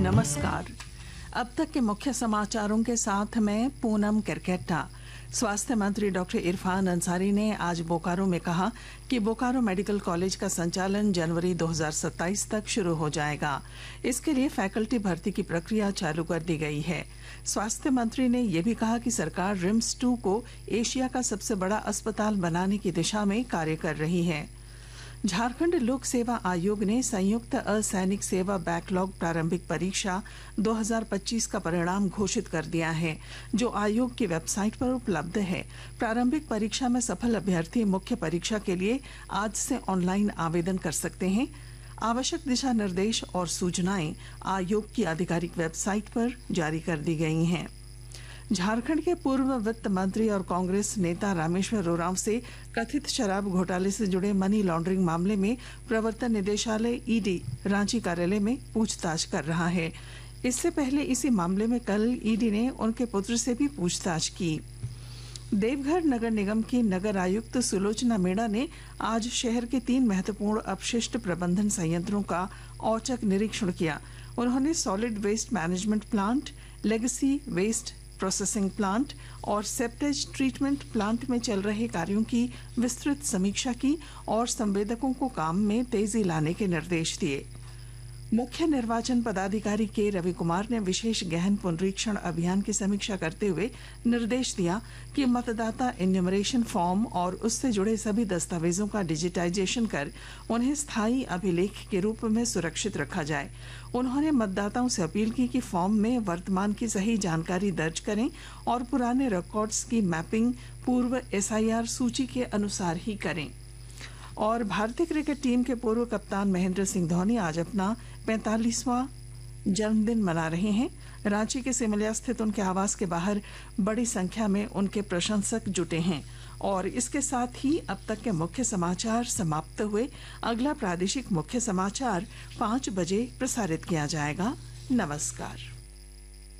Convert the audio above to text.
नमस्कार। अब तक के मुख्य समाचारों के साथ मैं पूनम किरकेट्टा। स्वास्थ्य मंत्री डॉक्टर इरफान अंसारी ने आज बोकारो में कहा कि बोकारो मेडिकल कॉलेज का संचालन जनवरी 2027 तक शुरू हो जाएगा। इसके लिए फैकल्टी भर्ती की प्रक्रिया चालू कर दी गई है। स्वास्थ्य मंत्री ने यह भी कहा कि सरकार रिम्स 2 को एशिया का सबसे बड़ा अस्पताल बनाने की दिशा में कार्य कर रही है। झारखंड लोक सेवा आयोग ने संयुक्त असैनिक सेवा बैकलॉग प्रारंभिक परीक्षा 2025 का परिणाम घोषित कर दिया है, जो आयोग की वेबसाइट पर उपलब्ध है। प्रारंभिक परीक्षा में सफल अभ्यर्थी मुख्य परीक्षा के लिए आज से ऑनलाइन आवेदन कर सकते हैं। आवश्यक दिशा निर्देश और सूचनाएं आयोग की आधिकारिक वेबसाइट पर जारी कर दी गई हैं। झारखंड के पूर्व वित्त मंत्री और कांग्रेस नेता रामेश्वर उरांव से कथित शराब घोटाले से जुड़े मनी लॉन्ड्रिंग मामले में प्रवर्तन निदेशालय ईडी रांची कार्यालय में पूछताछ कर रहा है। इससे पहले इसी मामले में कल ईडी ने उनके पुत्र से भी पूछताछ की। देवघर नगर निगम की नगर आयुक्त सुलोचना मीणा ने आज शहर के 3 महत्वपूर्ण अपशिष्ट प्रबंधन संयंत्रों का औचक निरीक्षण किया। उन्होंने solid waste management plant, legacy waste processing plant और सेप्टेज ट्रीटमेंट प्लांट में चल रहे कार्यों की विस्तृत समीक्षा की और संवेदकों को काम में तेजी लाने के निर्देश दिए। मुख्य निर्वाचन पदाधिकारी के रवि कुमार ने विशेष गहन पुनरीक्षण अभियान की समीक्षा करते हुए निर्देश दिया कि मतदाता इन्यूमरेशन फॉर्म और उससे जुड़े सभी दस्तावेजों का डिजिटाइजेशन कर उन्हें स्थायी अभिलेख के रूप में सुरक्षित रखा जाए। उन्होंने मतदाताओं से अपील की कि फॉर्म में वर्तमान की सही जानकारी दर्ज करें और पुराने रिकॉर्ड्स की मैपिंग पूर्व एसआईआर सूची के अनुसार ही करें। और भारतीय क्रिकेट टीम के पूर्व कप्तान महेंद्र सिंह धोनी आज अपना 45वां जन्मदिन मना रहे हैं। रांची के सिमलिया स्थित उनके आवास के बाहर बड़ी संख्या में उनके प्रशंसक जुटे हैं। और इसके साथ ही अब तक के मुख्य समाचार समाप्त हुए। अगला प्रादेशिक मुख्य समाचार 5 बजे प्रसारित किया जाएगा। नमस्कार।